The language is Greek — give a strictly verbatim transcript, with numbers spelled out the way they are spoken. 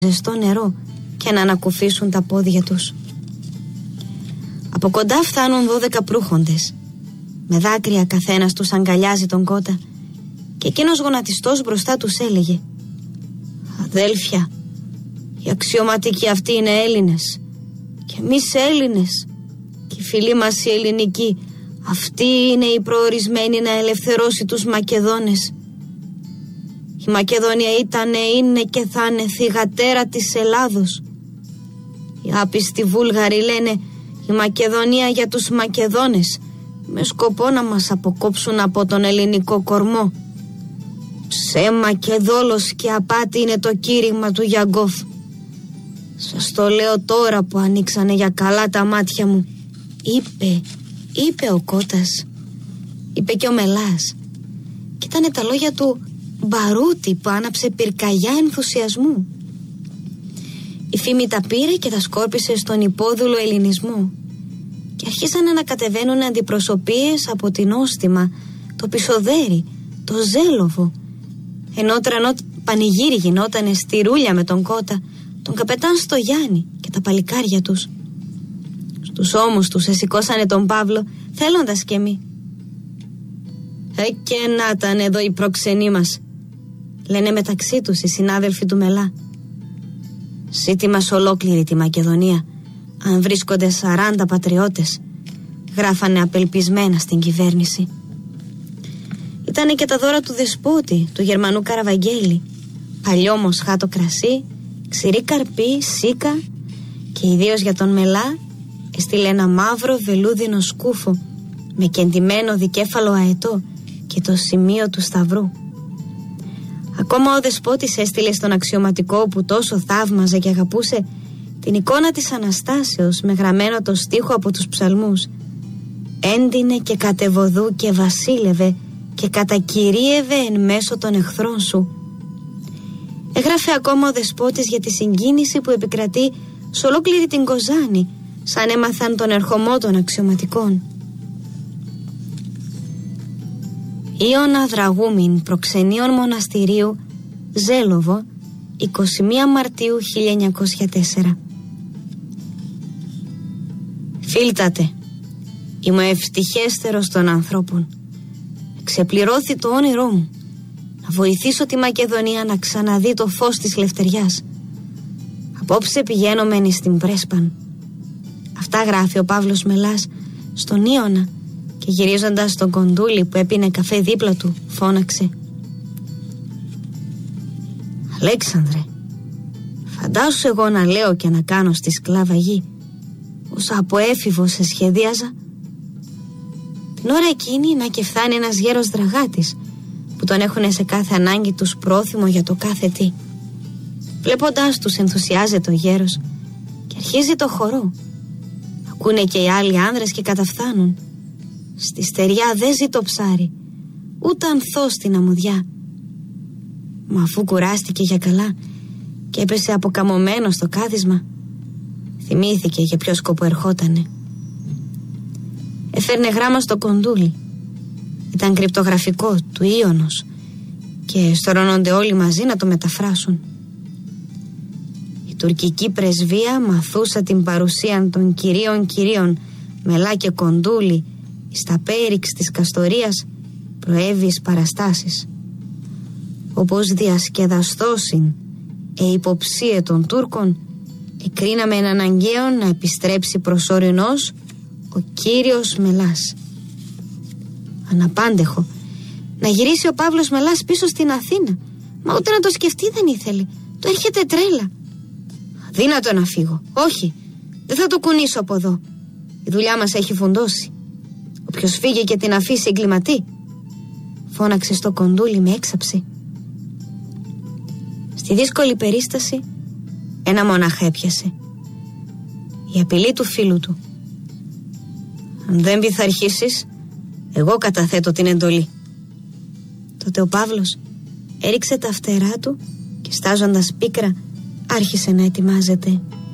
ζεστό νερό και να ανακουφίσουν τα πόδια τους. Από κοντά φτάνουν δώδεκα προύχοντες. Με δάκρυα καθένας τους αγκαλιάζει τον Κώτα και εκείνος γονατιστός μπροστά τους έλεγε: «Αδέλφια, οι αξιωματικοί αυτοί είναι Έλληνες και εμείς Έλληνες και οι φίλοι μας οι ελληνικοί, αυτοί είναι οι προορισμένοι να ελευθερώσει τους Μακεδόνες. Η Μακεδονία ήτανε, είναι και θα είναι θυγατέρα της Ελλάδος. Οι άπιστοι Βούλγαροι λένε η Μακεδονία για τους Μακεδόνες, με σκοπό να μας αποκόψουν από τον ελληνικό κορμό. Ψέμα και δόλος και απάτη είναι το κήρυγμα του Γιαγκόφ. Σας το λέω τώρα που ανοίξανε για καλά τα μάτια μου», είπε, είπε ο Κώτας, είπε και ο Μελάς, και ήτανε τα λόγια του μπαρούτι που άναψε πυρκαγιά ενθουσιασμού. Η φήμη τα πήρε και τα σκόρπισε στον υπόδουλο ελληνισμό και αρχίσανε να κατεβαίνουν αντιπροσωπείες από την Όστιμα, το Πισοδέρι, το Ζέλοβο, ενώ τρανό πανηγύρι γινότανε στη Ρούλια με τον Κώτα, τον καπετάν στο Γιάννη και τα παλικάρια τους. Στους ώμους τους εσηκώσανε τον Παύλο, θέλοντας και μη. «Ε, και να ήταν εδώ οι προξενοί μας», λένε μεταξύ τους οι συνάδελφοι του Μελά. «Σύτη μας ολόκληρη τη Μακεδονία, αν βρίσκονται σαράντα πατριώτες», γράφανε απελπισμένα στην κυβέρνηση. Ήτανε και τα δώρα του δεσπότη, του Γερμανού Καραβαγγέλη, παλιό μοσχάτο κρασί, ξηρή καρπή, σίκα, και ιδίως για τον Μελά έστειλε ένα μαύρο βελούδινο σκούφο με κεντυμένο δικέφαλο αετό και το σημείο του σταυρού. Ακόμα ο δεσπότης έστειλε στον αξιωματικό που τόσο θαύμαζε και αγαπούσε την εικόνα της Αναστάσεως με γραμμένο το στίχο από τους ψαλμούς: «Έντινε και κατεβοδού και βασίλευε και κατακυρίευε εν μέσω των εχθρών σου». Έγραφε ακόμα ο δεσπότης για τη συγκίνηση που επικρατεί σε ολόκληρη την Κοζάνη, σαν έμαθαν τον ερχομό των αξιωματικών. Ιωνα Δραγούμην προξενείων μοναστηρίου, Ζέλοβο, εικοστή πρώτη Μαρτίου χίλια εννιακόσια τέσσερα. «Φίλτατε, είμαι ο ευτυχέστερος των ανθρώπων. Ξεπληρώθη το όνειρό μου να βοηθήσω τη Μακεδονία να ξαναδεί το φως της λευτεριάς. Απόψε πηγαίνω μεν στην Πρέσπαν». Αυτά γράφει ο Παύλος Μελάς στον Ιωνα και γυρίζοντας τον Κοντούλη που έπινε καφέ δίπλα του φώναξε: «Αλέξανδρε, φαντάσου εγώ να λέω και να κάνω στη σκλάβα γη όσα από έφηβο σε σχεδίαζα». Την ώρα εκείνη να και φτάνει ένας γέρος δραγάτης που τον έχουνε σε κάθε ανάγκη τους πρόθυμο για το κάθε τι. Βλέποντας τους ενθουσιάζεται ο γέρος και αρχίζει το χορό. Ακούνε και οι άλλοι άνδρες και καταφθάνουν. Στη στεριά δεν ζει το ψάρι, ούτε ανθός στην αμμουδιά. Μα αφού κουράστηκε για καλά και έπεσε αποκαμωμένο στο κάθισμα, θυμήθηκε για ποιο σκοπό ερχότανε. Έφερνε γράμμα στο Κοντούλη. Ήταν κρυπτογραφικό του Ίωνος και στορώνονται όλοι μαζί να το μεταφράσουν. Η τουρκική πρεσβεία μαθούσα την παρουσία των κυρίων κυρίων Μελά και Κοντούλη στα πέριξ της Καστορίας προέβης παραστάσεις. Όπως διασκεδαστώσιν ε υποψίε των Τούρκων, εκρίναμε εν αναγκαίο να επιστρέψει προσωρινός ο κύριος Μελάς. Αναπάντεχο να γυρίσει ο Παύλος Μελάς πίσω στην Αθήνα, μα ούτε να το σκεφτεί δεν ήθελε. Του έρχεται τρέλα. «Αδύνατο να φύγω, όχι, δεν θα το κουνήσω από εδώ. Η δουλειά μας έχει φουντώσει. Όποιος φύγει και την αφήσει εγκληματεί», φώναξε στο Κοντούλη με έξαψη. Στη δύσκολη περίσταση ένα μονάχα έπιασε: η απειλή του φίλου του. «Αν δεν πειθαρχήσεις, εγώ καταθέτω την εντολή». Τότε ο Παύλος έριξε τα φτερά του και στάζοντας πίκρα άρχισε να ετοιμάζεται.